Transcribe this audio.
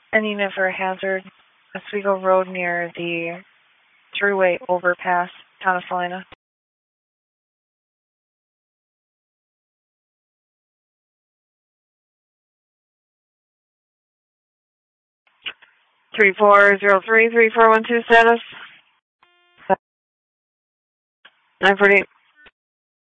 Any for hazard, Oswego Road near the thruway overpass, town of Salina. 3403-3412 status. 948.